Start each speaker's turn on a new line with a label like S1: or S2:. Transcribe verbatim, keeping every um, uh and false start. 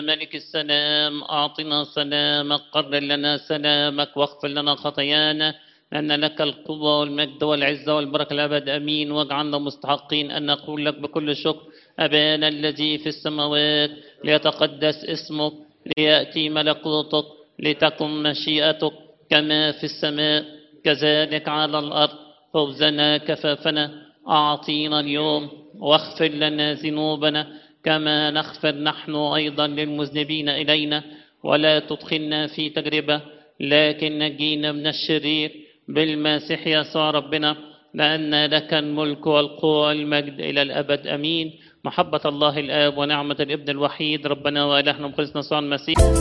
S1: ملك السلام أعطنا سلامك، قرر لنا سلامك واغفر لنا خطايانا، لأن لك القوة والمجد والعزة والبركة الأبد أمين. واجعلنا مستحقين أن نقول لك بكل شكر: أبانا الذي في السماوات، ليتقدس اسمك، ليأتي ملكوتك، لتكن مشيئتك كما في السماء كذلك على الأرض. خبزنا كفافنا أعطينا اليوم، واغفر لنا ذنوبنا كما نغفر نحن أيضا للمذنبين إلينا، ولا تدخلنا في تجربة لكن نجينا من الشرير بالمسيح يسوع ربنا، لأن لك الملك والقوة والمجد إلى الأبد أمين. محبة الله الآب ونعمة الابن الوحيد ربنا وإلهنا مخلصنا يسوع المسيح